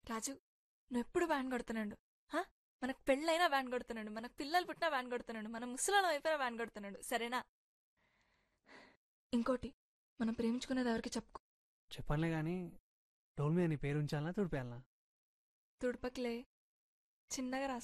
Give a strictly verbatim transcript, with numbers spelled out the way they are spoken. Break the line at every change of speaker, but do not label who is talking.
రాజు నువ్వు ఎప్పుడు వ్యాన్ కొడుతున్నాడు. మనకు పెళ్ళైనా వ్యాన్ కొడుతున్నాడు, మనకు పిల్లలు పుట్టినా వ్యాన్ కొడుతున్నాడు, మన ముసలాలం అయిపోయినా వ్యాన్ కొడుతున్నాడు. సరేనా? ఇంకోటి, మనం ప్రేమించుకునేది ఎవరికి చెప్పుకో.
చెప్పనులే గాని డోల్ మీద నీ పేరు ఉంచాలనా తుడిపేయాలనా?
తుడుపకిలే, చిన్నగా రాసుకో.